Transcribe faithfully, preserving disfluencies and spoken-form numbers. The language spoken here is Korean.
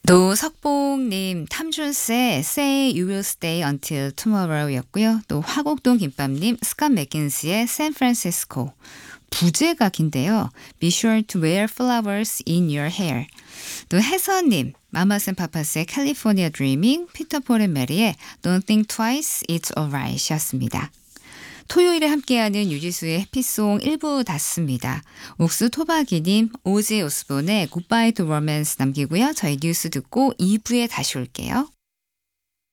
노석봉님, 탐준스의 Say You Will Stay Until Tomorrow였고요. 또 화곡동 김밥님, 스캇 맥킨스의 San Francisco. 부제가 긴데요. Be sure to wear flowers in your hair. 또 혜선님, 마마스 파파스의 California Dreaming, 피터폴 앤 메리의 Don't Think Twice, It's Alright 였습니다. 토요일에 함께하는 유지수의 해피송 일 부 닫습니다. 옥수 토박이님, 오지 오스본의 Goodbye to Romance 남기고요. 저희 뉴스 듣고 이 부에 다시 올게요.